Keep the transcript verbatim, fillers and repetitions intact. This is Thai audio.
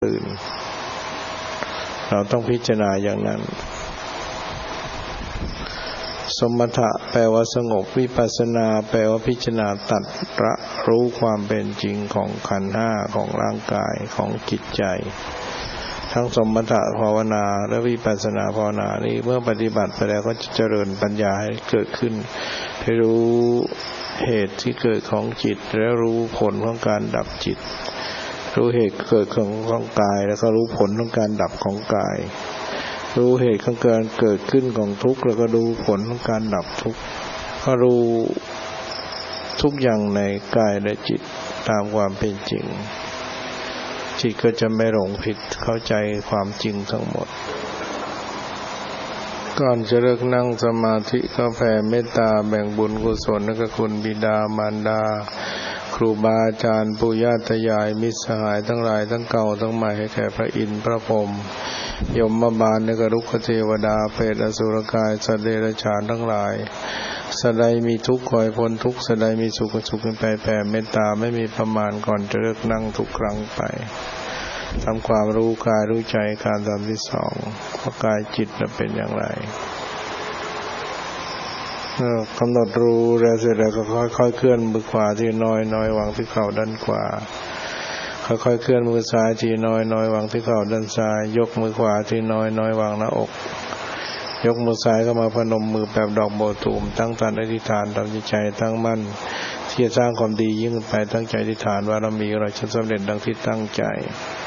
ตื่นเราต้องพิจารณาอย่างนั้นสมถะแปลว่าสงบวิปัสสนาแปลว่าพิจารณาตัดระรู้ความเป็นจริงของขันธ์ห้าของร่างกายของจิตใจทั้งสมถะภาวนาและวิปัสสนาภาวนานี้เมื่อปฏิบัติไปแล้วก็จะเจริญปัญญาให้เกิดขึ้นให้รู้เหตุที่เกิดของจิตและรู้ผลของการดับจิตรู้เหตุเกิดของของกายแล้วก็รู้ผลของการดับของกายรู้เหตุของการเกิดขึ้นของทุกข์แล้วก็ดูผลของการดับทุกข์ก็รู้ทุกอย่างในกายและจิตตามความเป็นจริงจิตก็จะไม่หลงผิดเข้าใจความจริงทั้งหมดก่อนจะเลิกนั่งสมาธิก็แผ่เมตตาแบ่งบุญกุศลให้กับคุณบิดามารดาครูบาอาจารย์ปู่ย่าตายายมิตรสหายทั้งหลายทั้งเก่าทั้งใหม่ให้แก่พระอินทร์พระพรหมยมบาลและก็รุกขเทวดาเปรตอสุรกายสัตว์เดรัจฉานทั้งหลายสดายมีทุกข์คอยพ้นทุกข์สดายมีสุขสุขขึ้นไปแผ่เมตตาไม่มีประมาณก่อนจะเลิกนั่งทุกครั้งไปทำความรู้กายรู้ใจการทำที่สองว่ากายจิตเป็นอย่างไรกำหนดรู้แล้วเสร็จแล้วก็ค่อยๆเคลื่อนมือขวาที่น้อยน้อยวางที่เข่าด้านขวาค่อยๆเคลื่อนมือซ้ายที่น้อยน้อยวางที่เข่าด้านซ้ายยกมือขวาที่น้อยน้อยวางหน้าอกยกมือซ้ายเข้ามาพนมมือแบบดอกโบตูมตั้งตนอธิษฐานทำใจตั้งมั่นที่จะสร้างความดียิ่งไปตั้งใจอธิษฐานว่าเรามีเราจะสำเร็จดังที่ตั้งใจ